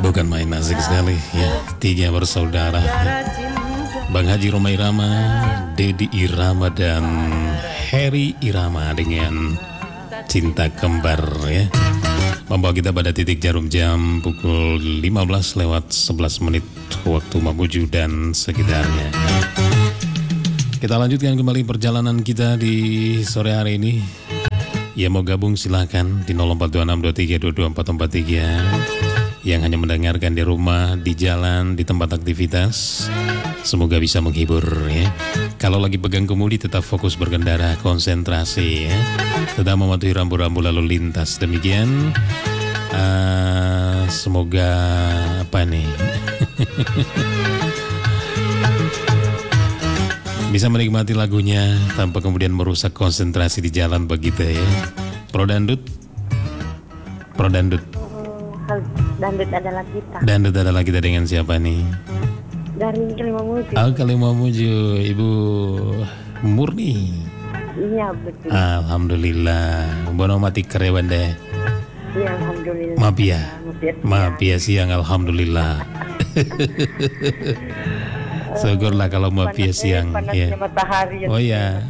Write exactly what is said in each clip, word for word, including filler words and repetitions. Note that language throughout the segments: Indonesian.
Bukan main, asik sekali ya. Tiga bersaudara ya. Bang Haji Roma Irama, Dedi Irama dan Heri Irama dengan Cinta Kembar ya. Membawa kita pada titik jarum jam pukul lima belas lewat sebelas menit waktu Mamuju dan sekitarnya. Kita lanjutkan kembali perjalanan kita di sore hari ini. Ya, mau gabung silahkan di nol empat dua enam dua tiga dua dua empat empat tiga. Yang hanya mendengarkan di rumah, di jalan, di tempat aktivitas, semoga bisa menghibur ya. Kalau lagi pegang kemudi tetap fokus berkendara, konsentrasi ya. Tetap mematuhi rambu-rambu lalu lintas. Demikian uh, semoga apa nih bisa menikmati lagunya tanpa kemudian merusak konsentrasi di jalan begitu ya. Pro Dandut, Pro Dandut. Dandut adalah kita. Dandut adalah kita dengan siapa nih? Dari Kalimamuju. Oh, Kalimamuju, Ibu Murni. Iya betul. Alhamdulillah. Bono mati kerewan deh. Iya alhamdulillah. Maaf ya. Maaf ya siang alhamdulillah. Syukurlah kalau maaf ya siang. Panasnya matahari. Oh ya.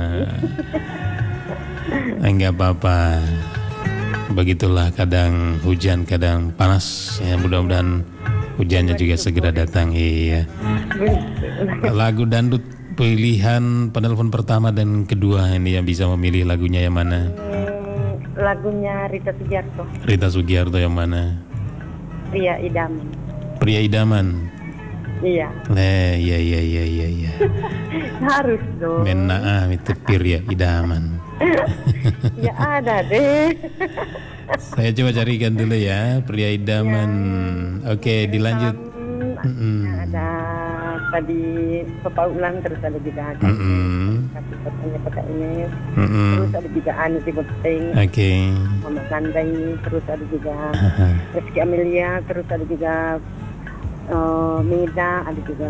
Enggak apa-apa. Begitulah, kadang hujan, kadang panas ya, mudah-mudahan hujannya juga segera datang. Iya. Lagu dandut pilihan penelpon pertama dan kedua ini yang bisa memilih lagunya yang mana? Hmm, lagunya Rita Sugiarto. Rita Sugiarto yang mana? Pria Idaman. Pria Idaman. Iya. Eh, iya iya iya iya iya. Harus dong. Menaam itu Pria Idaman. Ya ada deh. Saya coba carikan dulu ya, Pria Idaman. Ya. Oke, dilanjut. Um, mm-hmm. Ada tadi Bapak Ulang, terus ada juga ada. Mm-hmm. Tapi katanya Bapak Ines. Mm-hmm. Terus ada juga Ani Tiboteng. Oke. Okay. Mama Sandai, terus ada juga Rizky Amelia, terus ada juga uh, Mida, ada juga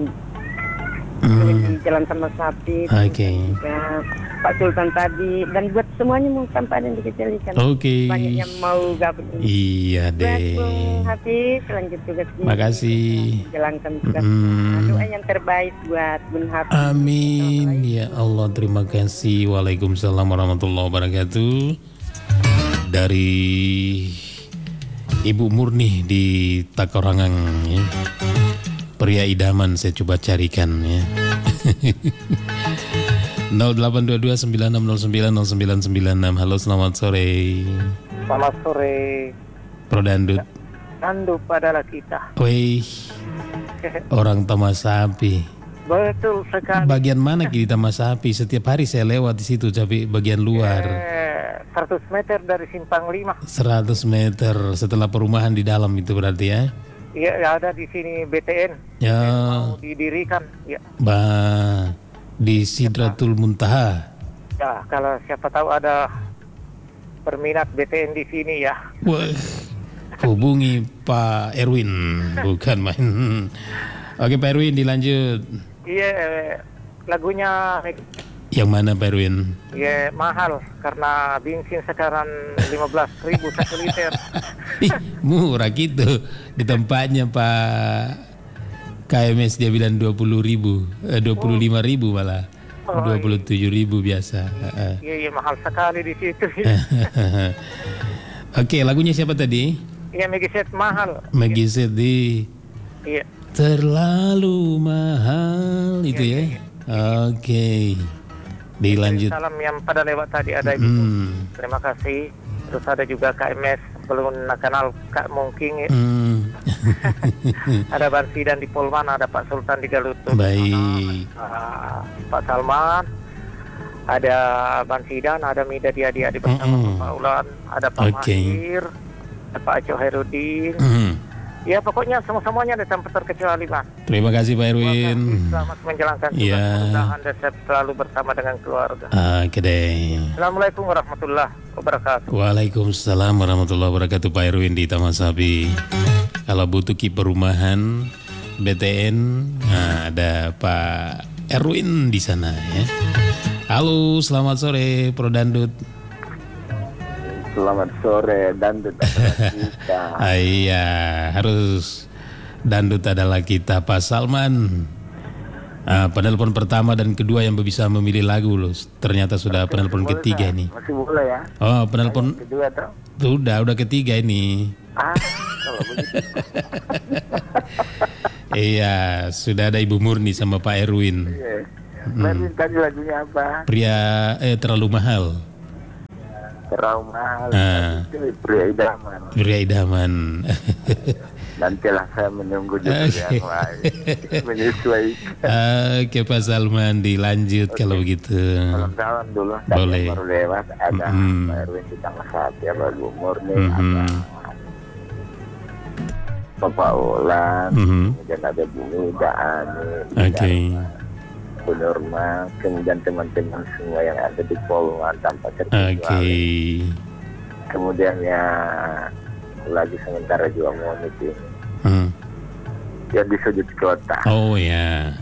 di Jalan Taman Sapi. Oke. Okay. Pak Sultan tadi, dan buat semuanya mau tanpa ada yang dikecilkan. Oke. Okay. Banyak yang mau gabung. Iya deh. Bung Hafiz, lanjut tugas. Makasih. Jalankan tugas. Mm. Doa yang terbaik buat Bung Hafiz. Amin. Ya Allah, terima kasih. Waalaikumsalam warahmatullahi wabarakatuh. Dari Ibu Murni di Takorangang ya. Pria Idaman saya coba carikan ya. nol delapan dua dua sembilan enam nol sembilan nol sembilan sembilan enam. Halo, selamat sore. Selamat sore. Pro Dandut. Dandut adalah kita. Wih. Orang Tamasapi. Betul sekali. Bagian mana di Tamasapi? Setiap hari saya lewat di situ, tapi bagian luar. Eh, seratus meter dari Simpang lima. seratus meter setelah perumahan di dalam itu berarti ya? Iya, ada di sini B T N. Ya. Mau didirikan, ya. Bah. Di Sidratul Muntaha. Ya, kalau siapa tahu ada berminat B T N di sini ya. Wah, hubungi Pak Erwin, bukan main. Oke Pak Erwin, dilanjut. Iya, lagunya. Yang mana Pak Erwin? Iya, mahal karena bensin sekarang lima belas ribu satu liter. Ih, murah gitu. Di tempatnya Pak K M S dia bilang dua puluh ribu, eh, dua puluh lima ribu malah, oh, dua puluh tujuh ribu biasa. Iya, iya mahal sekali di situ. Oke, lagunya siapa tadi? Iya, Megizet mahal. Megizet di. Iya. Terlalu mahal itu ya. ya? Oke, dilanjut. Salam yang pada lewat tadi ada Ibu. Hmm. Terima kasih. Terus ada juga K M S belum kenal Kak Mungking ya. Hmm. Ada Bansidan di Polman, ada Pak Sultan di Galutu. Baik. Uh, Pak Salman, ada Bansidan, ada Mida Diadi Adi bersama mm-hmm. Pak Ulan, ada Pak okay. Mahir, ada Pak Aco Herudin. Mm-hmm. Ya pokoknya semua-semuanya ada tanpa terkecuali Mas. Terima kasih Pak Erwin. Selamat menjalankan tugas. Yeah. Mudah-mudahan Anda selalu bersama dengan keluarga. Oke deh. Assalamualaikum warahmatullahi wabarakatuh. Waalaikumsalam warahmatullahi wabarakatuh. Pak Erwin di Taman Sapi. Kalau butuh ki perumahan B T N, nah, ada Pak Erwin di sana ya. Halo, selamat sore Pro Dandut. Selamat sore, Dandut adalah kita. Iya, harus Dandut adalah kita, Pak Salman. Uh, penelpon pertama dan kedua yang bisa memilih lagu loh. Ternyata sudah Oke, penelpon boleh, ketiga Kak. ini. Masih boleh ya? Oh, penelpon Kedua toh? sudah, udah ketiga ini. Ah, kalau begitu. Iya, sudah ada Ibu Murni sama Pak Erwin. Iya. Merwin tadi lagunya apa? Pria eh terlalu mahal. Terlalu mahal. Ah. Itu pria idaman. Pria idaman. Nantilah saya menunggu judul yang lain. Menyesuaikan. Oke Pak Salman, dilanjut Oke. kalau begitu. Salam-salam dulu. Tadi Boleh. baru lewat ada Mm-hmm. Pak Erwin di tanggal satu ya, Pak Murni, Mhm. ada Bapak Ulan, Mhm. kemudian ada Bu Mida, Ani, Oke. Bu Norma, kemudian teman-teman semua yang ada di Polwan tanpa Oke. terkecuali. Kemudian ya lagi sementara juga Monik ini Hmm. yang di sudut kota. Oh ya.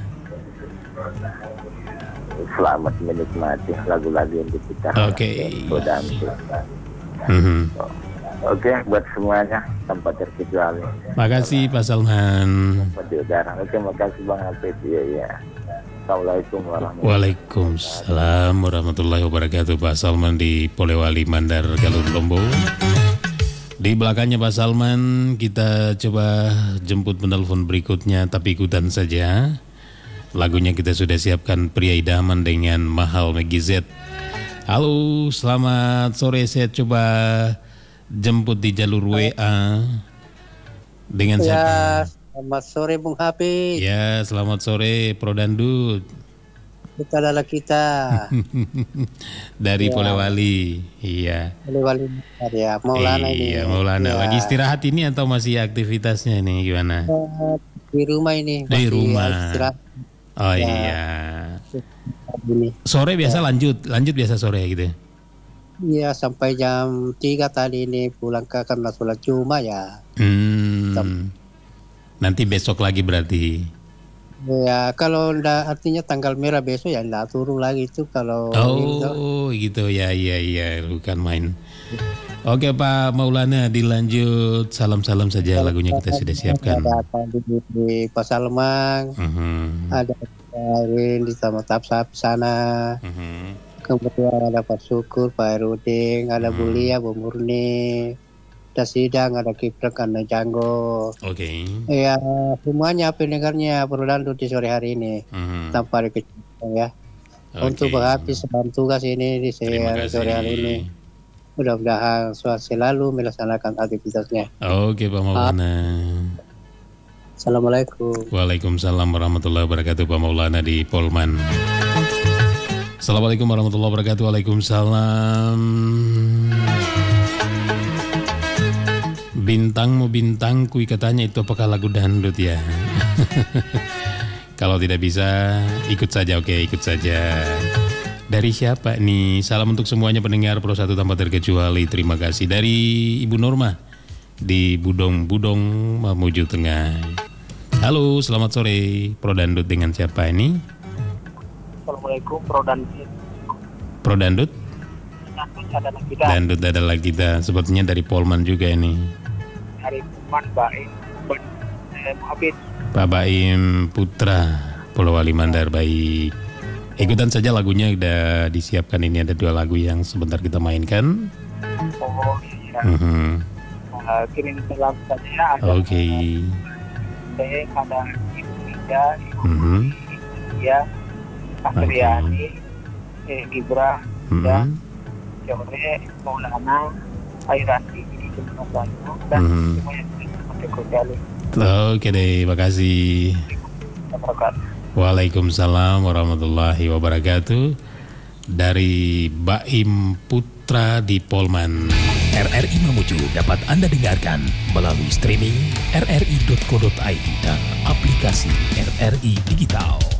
Selamat menikmati lagu-lagu yang diputarkan. Oke. Dandut. Mhm. Oke, buat semuanya tanpa terkecuali. Makasih Pak Salman. Di udara. Oke, makasih Bang Hafid. Iya, iya. Assalamualaikum warahmatullahi Waalaikumsalam warahmatullahi wabarakatuh. Pak Salman di Polewali Mandar Galur Lombok. Di belakangnya Pak Salman, kita coba jemput penelpon berikutnya, tapi ikutan saja. Lagunya kita sudah siapkan, Pria Idaman dengan Mahal Megi Z. Halo, selamat sore. Saya coba jemput di jalur W A dengan siapa? Ya, selamat sore Bung Hafiz. Ya, selamat sore Pro Dandut. Kita adalah kita. Dari Ya. Polewali. Iya. Polewali ya, Maulana ini. Iya, Maulana. Ya. Lagi istirahat ini atau masih aktivitasnya ini gimana? Di rumah ini. Di masih rumah. istirahat Oh Ya. iya. ini. Sore biasa lanjut, lanjut biasa sore gitu. Iya, sampai jam tiga tadi ini pulang ke karena sholat Jumat ya. Hmm. Nanti besok lagi berarti. Ya, kalau ndak artinya tanggal merah besok ya ndak turun lagi itu kalau ini, Oh, gitu ya, iya, iya, bukan main. Oke Pak Maulana, dilanjut salam-salam saja, lagunya kita sudah siapkan. Ada apa di, di Pak Salman, Mhm. ada Pak Erwin di Taman Tapsap sana. Mhm. Kemudian ada Pak Syukur, Pak Eruding, ada Bu Lia, Bu Murni, ada Sidang, ada Kiprek, ada Janggo. Oke. Ya, semuanya pendengarnya Pro-Dandut di sore hari ini. Mhm. Tanpa ada kecuali ya. Oke. Untuk berhabis dalam tugas ini di Terima sore sore hari ini. kasih. Mudah-mudahan selalu melaksanakan aktivitasnya. Oke Pak Maulana. Assalamualaikum. Waalaikumsalam warahmatullahi wabarakatuh Pak Maulana di Polman. Assalamualaikum warahmatullahi wabarakatuh. Waalaikumsalam. Bintangmu bintangku, katanya itu apakah lagu dangdut ya? Kalau tidak bisa ikut saja, oke ikut saja. Dari siapa nih? Salam untuk semuanya pendengar Pro satu tanpa terkecuali. Terima kasih dari Ibu Norma di Budong Budong Mamuju Tengah. Halo, selamat sore. Pro Dandut dengan siapa ini? Assalamualaikum Pro Dandut. Pro Dandut? Dandut adalah kita. Dandut adalah kita. Sepertinya dari Polman juga ini. Hari Puman Baik Habib. Pak Baim Putra Polewali Mandar, baik. Ikutan saja lagunya udah disiapkan, ini ada dua lagu yang sebentar kita mainkan. Oh iya. Mhm. Uh, kirim salam saja ya. Ada Oke. saya, ada Ibu Mida, Ibu Mhm. ya, Asriani, eh, Gibra, Mhm. Jore, Maulana, Airati, semua saya dan Mhm. semuanya terima kasih. Oke deh, makasih. Waalaikumsalam warahmatullahi wabarakatuh. Dari Baim Putra di Polman. R R I Mamuju dapat Anda dengarkan melalui streaming r r i dot co dot i d dan aplikasi R R I Digital.